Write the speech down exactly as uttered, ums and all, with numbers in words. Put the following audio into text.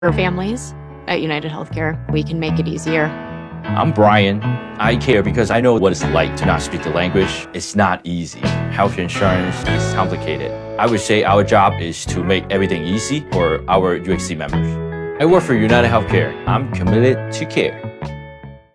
For families at United Healthcare, we can make it easier. I'm Brian. I care because I know what it's like to not speak the language. It's not easy. Health insurance is complicated. I would say our job is to make everything easy for our U H C members. I work for United Healthcare. I'm committed to care.